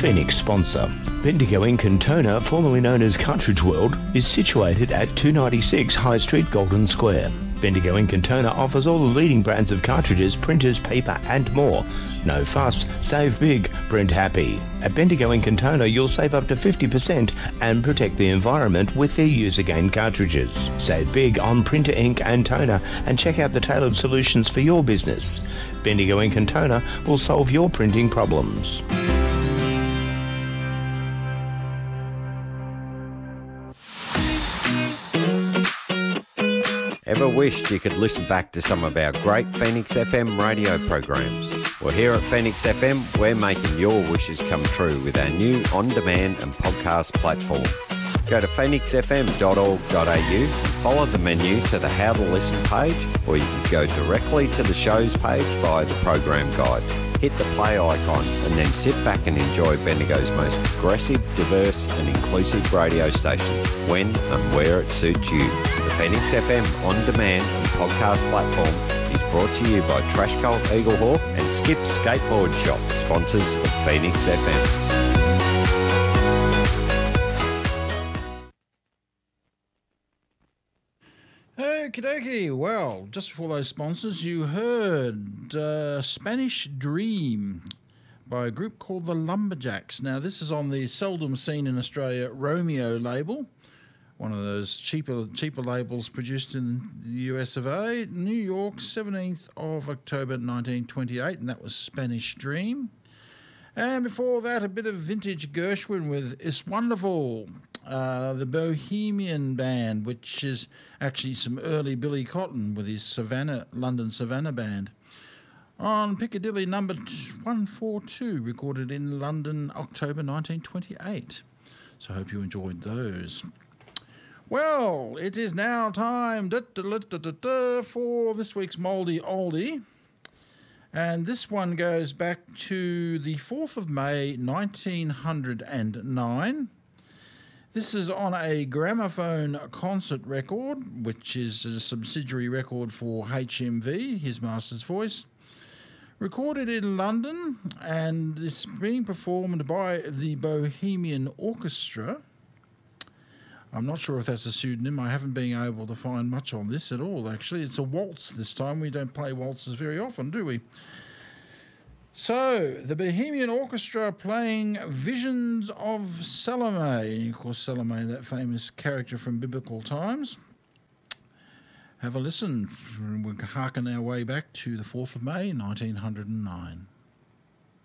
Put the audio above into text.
Phoenix sponsor. Bendigo Ink and Toner, formerly known as Cartridge World, is situated at 296 High Street, Golden Square. Bendigo Ink and Toner offers all the leading brands of cartridges, printers, paper and more. No fuss, save big, print happy. At Bendigo Ink and Toner you'll save up to 50% and protect the environment with their use-again cartridges. Save big on printer ink and toner and check out the tailored solutions for your business. Bendigo Ink and Toner will solve your printing problems. Ever wished you could listen back to some of our great Phoenix FM radio programs? Well, here at Phoenix FM, we're making your wishes come true with our new on-demand and podcast platform. Go to phoenixfm.org.au, follow the menu to the How to Listen page, or you can go directly to the shows page via the program guide. Hit the play icon and then sit back and enjoy Bendigo's most progressive, diverse and inclusive radio station when and where it suits you. The Phoenix FM on-demand and podcast platform is brought to you by Trash Cult Eaglehawk and Skip Skateboard Shop, sponsors of Phoenix FM. Okie dokie. Well, just before those sponsors, you heard Spanish Dream by a group called the Lumberjacks. Now, this is on the seldom seen in Australia Romeo label, one of those cheaper labels produced in the US of A. New York, 17th of October 1928, and that was Spanish Dream. And before that, a bit of vintage Gershwin with It's Wonderful, the Bohemian Band, which is actually some early Billy Cotton with his London Savannah Band. On Piccadilly number 142, recorded in London, October 1928. So I hope you enjoyed those. Well, it is now time for this week's Mouldy Oldie. And this one goes back to the 4th of May, 1909. This is on a gramophone concert record, which is a subsidiary record for HMV, His Master's Voice. Recorded in London, and it's being performed by the Bohemian Orchestra. I'm not sure if that's a pseudonym. I haven't been able to find much on this at all, actually. It's a waltz this time. We don't play waltzes very often, do we? So, the Bohemian Orchestra playing Visions of Salome. And of course, Salome, that famous character from biblical times. Have a listen. We'll harken our way back to the 4th of May, 1909.